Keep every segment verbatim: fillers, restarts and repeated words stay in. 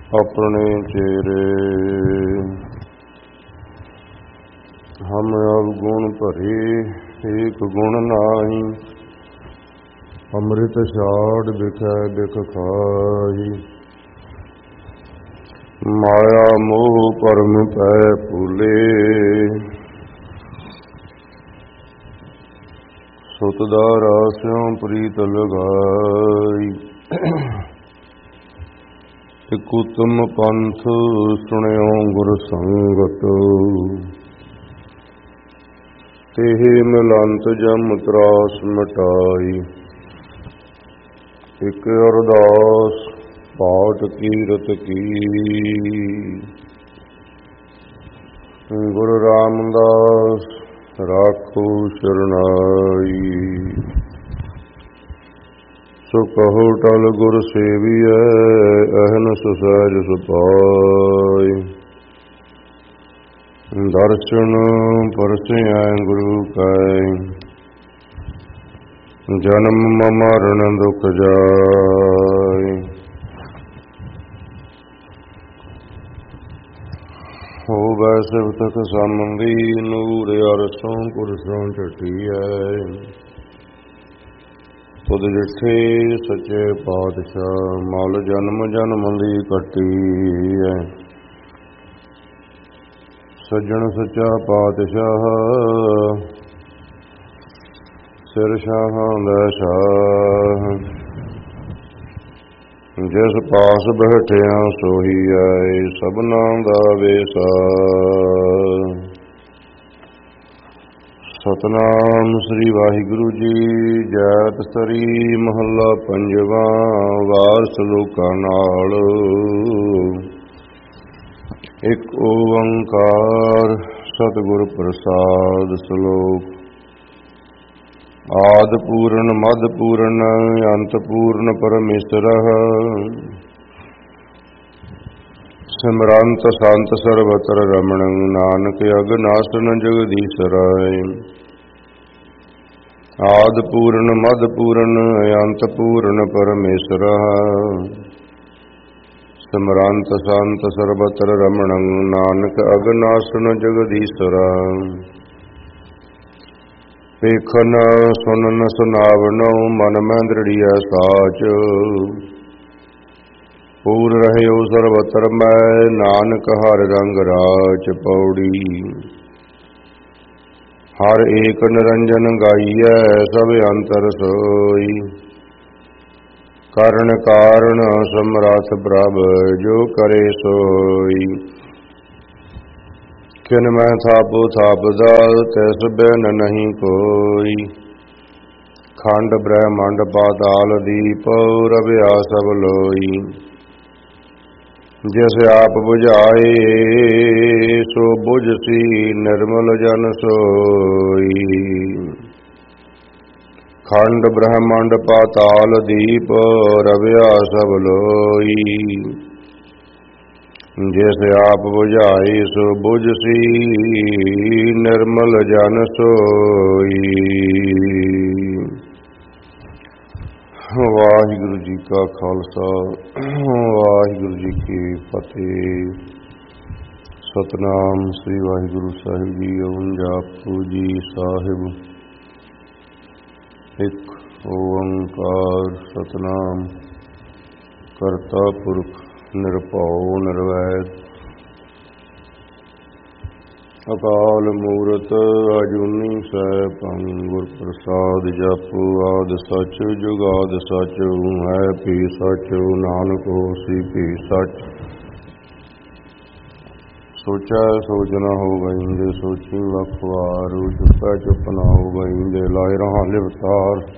अपने चेरे। हम अवगुण भरे एक गुण नाही, अमृत छाड़ बिखै बिख खाही। माया मोह परम पै भूले, सुतदारा स्यों प्रीत लगाई। इक उत्तम पंथ सुनियो गुर संगत, तेहि मिलंत जम त्रास मिटाई। इक अरदास पाठ कीरत की, गुरु रामदास राखो शरणाई। सो कहो टल गुर सेवियै, अहन सहज सुपाई। दर्शन परसै गुरु कै, जन्म मरण दुख जाय। होवै सिवतक समंदी, नूर अरसों पुरसों झटियै। तुद जिठे सच्चे पातशाह, मल जन्म जन्म दी कटी। सज्जन सच्चा पातशाह, सिर शाहां दा शाह। जिस पास बैठिया सोही आए, सबना दा वेसा। सतनाम श्री वाहिगुरु जी। जैत सरी महला पंजवा, वार सलोका नाल। एक ओंकार सतगुर प्रसाद सलोक। आद पूਰਨ मद पूਰਨ अंत पूर्ण परमेश्वर। सिमरंत संत सर्वत्र रमण, नानक अगनासन जगदीश्वर। आद पूर्ण मद पूर्ण अंत पूर्ण परमेश्वर। सिमरंत संत सर्वत्र रमण, नानक अगनासन जगदीश्वर। ਵੇਖਨ ਸੁਨਨ ਸੁਨਾਵਨੋ, ਮਨ ਮੈਂ ਦ੍ਰਿੜੀਐ ਸਾਚ। ਪੂਰ ਰਹਿਓ ਸਰਬਤਰ ਮੈਂ, ਨਾਨਕ ਹਰ ਰੰਗ ਰਾਚ ਪੌੜੀ। ਹਰ ਏਕ ਨਿਰੰਜਨ ਗਾਈਐ, ਸਭ ਅੰਤਰ ਸੋਈ। ਕਰਨ ਕਾਰਨ ਸਮਰੱਥ ਪ੍ਰਭ, ਜੋ ਕਰੇ ਸੋਈ। किन मैं थापो थापदा, तिस बिन नहीं कोई। खंड ब्रह्मंड पाताल दीप, रव्या सब लोई। जिस आप बुझाए, सो बुझसी निर्मल जन सोई। खंड ब्रह्मंड पाताल दीप, रव्या सब लोई। जिस आप बुझाई, सो बुझसी निर्मल जन सोई। वाहिगुरु जी का खालसा, वाहिगुरु जी की फतेह। सतनाम श्री वाहिगुरु साहिब जी। ओम जापू जी साहिब। एक ओंकार सतनाम करता पुरख निरभਉ निरवैर। अकाल मूरत अजूनी सैभं, गुर प्रसाद जपु। आद सच जुगाद सच, है भी सच। नानक होसी भी सच। सोचा सोच न हो गईंदे, सोची लख वार। चुपै चुप न हो गईंदे, लाए रहा लिवतार।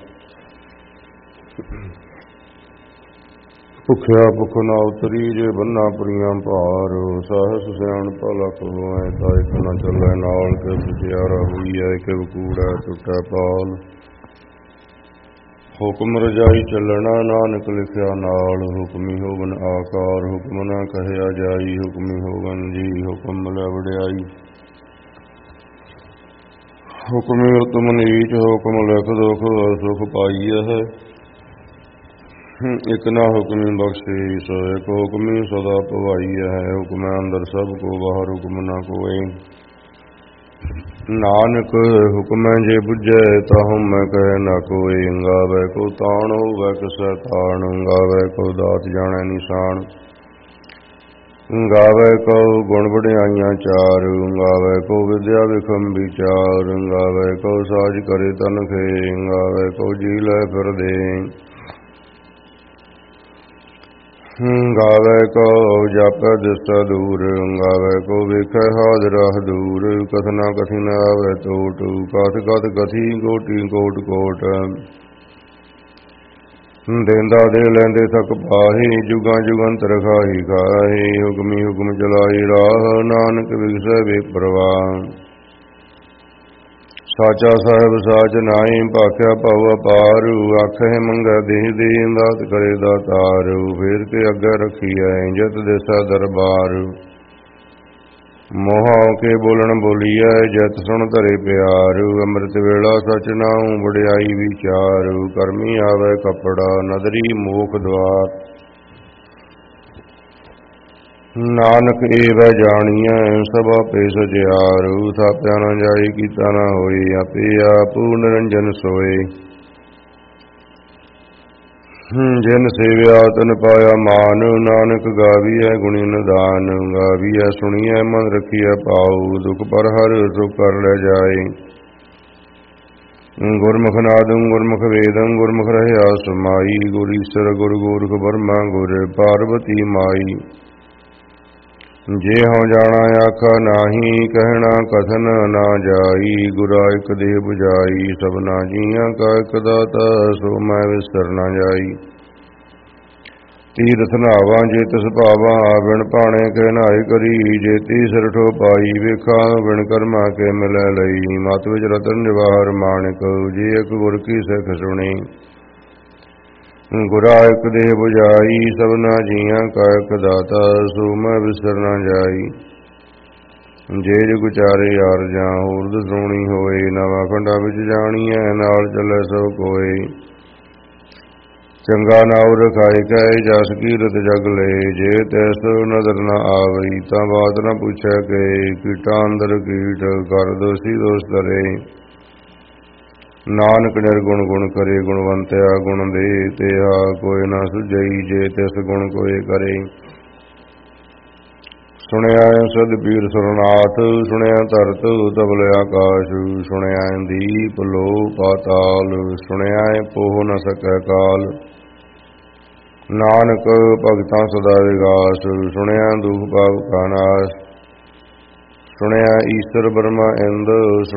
भुखिया भुख न उतरी, जे बन्ना पुरियां भार। सहस सियाण भला होवै, ता इक न चलै नाल। कि सचियारा होईऐ, कि कूड़ै टुटै पाल। हुक्म रजाई चलना, नानक लिखिया नाल। हुक्मी होवन आकार, हुक्म न कहया जाई। हुक्मी होवन जी, हुक्म लै वडियाई। हुक्मी उत्तम नीच, हुक्म लिख दुख सुख पाईऐ है। ਇਕ ਨਾ ਹੁਕਮੀ ਬਖਸ਼ੀ ਸੋ ਇਕ ਹੁਕਮੀ ਸਦਾ ਭਵਾਈ ਹੈ। ਹੁਕਮ ਅੰਦਰ ਸਭ ਕੋ ਬਾਹਰ ਹੁਕਮ ਨਾ ਕੋਇ। ਨਾਨਕ ਹੁਕਮ ਜੇ ਬੁਝੈ ਤਾਹੁ ਮੈਂ ਕਹਿ ਨਾ ਕੋਇ। ਗਾਵੈ ਕੋ ਤਾਣ ਹੋਵੈ ਕਿਸੈ ਤਾਣ। ਗਾਵੈ ਕੋ ਦਾਤ ਜਾਣੈ ਨਿਸ਼ਾਨ। ਗਾਵੈ ਕਉ ਗੁਣ ਵਡਿਆਈਆਂ ਚਾਰ। ਗਾਵੈ ਕੋ ਵਿਦਿਆ ਵਿਖਮ ਵਿਚਾਰ। ਗਾਵੈ ਕੋ ਸਾਜ ਕਰੇ ਤਨ ਖੇ। ਗਾਵੈ ਕੋ ਜੀ ਲੈ ਫਿਰ ਦੇ। ਗਾਵੈ ਕਉ ਜਾਪੈ ਦਿਸੈ ਦੂਰ। ਗਾਵੈ ਕੋ ਵੇਖੈ ਹਾਜ਼ਰਾ ਹਦੂਰ। ਕਥਨਾ ਕਥੀ ਨ ਆਵੈ ਟੋਟ। ਕਥ ਕਥ ਕਥੀ ਕੋਟਿ ਕੋਟ ਕੋਟ। ਦੇਂਦਾ ਦੇ ਲੈਂਦੇ ਥਕ ਪਾਹੀ। ਜੁਗਾਂ ਜੁਗੰਤਰ ਖਾਹੀ ਖਾਹੀ। ਹੁਕਮੀ ਹੁਕਮ ਚਲਾਈ ਰਾਹ। ਨਾਨਕ ਵਿਗਸੈ ਵੇਖ ਪ੍ਰਵਾਹ। ਸਾਚਾ ਸਾਹਿਬ ਸਾਚ ਨਾਈ ਭਾਖਿਆ ਭਉ ਅਪਾਰ। ਆਖਹਿ ਮੰਗੈ ਦੇਹ ਦੇ ਦਾਤ ਕਰੇ ਦਾਤਾਰ। ਫੇਰ ਕੇ ਅੱਗੇ ਰਖੀਐ ਜਿਤ ਦੇਸੈ ਦਰਬਾਰ। ਮੋਹ ਕੇ ਬੋਲਣ ਬੋਲੀਐ ਜਿਤ ਸੁਣ ਧਰੇ ਪਿਆਰ। ਅੰਮ੍ਰਿਤ ਵੇਲਾ ਸਚ ਨਾਉ ਵਡਿਆਈ ਵਿਚਾਰ। ਕਰਮੀ ਆਵੈ ਕਪੜਾ ਨਦਰੀ ਮੋਖ ਦੁਆਰ। ਨਾਨਕ ਏਵੈ ਜਾਣੀਐ ਸਭ ਆਪੇ ਸਜਿਆਰ। ਥਾਪਿਆ ਨਾ ਜਾਈ ਕੀਤਾ ਨਾ ਹੋਈ। ਆਪੇ ਆਪ ਨਿਰੰਜਨ ਸੋਏ। ਜਿਨ ਸੇਵਿਆ ਤਨ ਪਾਇਆ ਮਾਨ। ਨਾਨਕ ਗਾਵੀਐ ਗੁਣੀ ਨਿਦਾਨ। ਗਾਵੀਐ ਸੁਣੀਐ ਮਨ ਰਖੀਐ ਪਾਉ। ਦੁਖ ਪਰ ਹਰ ਸੁਖ ਕਰ ਲੈ ਜਾਏ। ਗੁਰਮੁਖ ਨਾਦੰ ਗੁਰਮੁਖ ਵੇਦੰ ਗੁਰਮੁਖ ਰਹਿਆ ਸਮਾਈ। ਗੁਰ ਈਸਰ ਗੁਰ ਗੋਰਖ ਬਰਮਾ ਗੁਰ ਪਾਰਬਤੀ ਮਾਈ। ਜੇ ਹਉ ਜਾਣਾ ਆਖਾ ਨਾਹੀ। ਕਹਿਣਾ ਕਥਨ ਨਾ ਜਾਈ। ਗੁਰਾ ਇਕ ਦੇਹ 부ਜਾਈ। ਸਭਨਾ ਜੀਆਂ ਕਾ ਇਕ ਦਾਤਾ ਸੋ ਮੈਂ ਵਿਸਰ ਨਾ ਜਾਈ। ਤੀਰਥ ਨਾਵਾਂ ਜੇ ਤਿਸ ਭਾਵਾਂ। ਬਿਨ ਭਾਣੇ ਕੇ ਨਾਏ ਕਰੀ। ਜੇ ਤੀਸਰ ਠੋ ਪਾਈ। ਵੇਖਾਂ ਬਿਨ ਕਰਮਾ ਕੇ ਮਿਲੈ ਲਈ। ਮਤ ਵਿਚ ਰਤਨ ਜਵਾਹਰ ਮਾਣਿਕ। ਜੇ ਇਕ ਗੁਰ ਕੀ ਸਿੱਖ ਸੁਣੀ। ਗੁਰਾ ਇਕ ਦੇਹ 부ਜਾਈ। ਸਭਨਾ ਜੀਆਂ ਕਾ ਇਕ ਦਾਤਾ ਸੋ ਮੈਂ ਵਿਸਰ ਨਾ ਜਾਈ। ਜੇ ਜੁਗ ਚਾਰੇ ਆਰਜਾਂ ਉਰਦ ਸੋਣੀ ਹੋਏ। ਨਵਾਂ ਖੰਡਾ ਵਿੱਚ ਜਾਣੀਐ ਨਾਲ ਚੱਲੈ ਸਭ ਕੋਏ। ਚੰਗਾ ਨਾਉ ਰਖਾਇ ਕੈ ਜਸ ਕੀਰਤ ਜਗ ਲਏ। ਜੇ ਤਿਸ ਨਦਰ ਨ ਆਵਈ ਤਾਂ ਬਾਤ ਨ ਪੁੱਛੈ ਕੇ। ਕੀਟਾਂ ਅੰਦਰ ਕੀਟ ਕਰ ਦੋਸੀ ਦੋਸ ਧਰੇ। ਨਾਨਕ ਨਿਰਗੁਣ ਗੁਣ ਕਰੇ ਗੁਣਵੰਤਿਆ ਗੁਣ ਦੇ। ਤੇਹਾ ਕੋਇ ਨਾ ਸੁਝਈ ਜੇ ਤਿਸ ਗੁਣ ਕੋਇ ਕਰੇ। ਸੁਣਿਆ ਸਦ ਪੀਰ ਸੁਰਨਾਥ। ਸੁਣਿਆ ਧਰਤ ਤਬਲ ਆਕਾਸ਼। ਸੁਣਿਆ ਦੀਪ ਲੋ ਪਾਤਾਲ। ਸੁਣਿਆ ਪੋਹ ਨ ਸਕੈ ਕਾਲ। ਨਾਨਕ ਭਗਤਾਂ ਸਦਾ ਵਿਗਾਸ। ਸੁਣਿਆ ਦੁਖ ਪਾਪ ਕਾ ਨਾਸ। ਸੁਣਿਆ ਈਸਰ ਬਰਮਾ ਇੰਦ।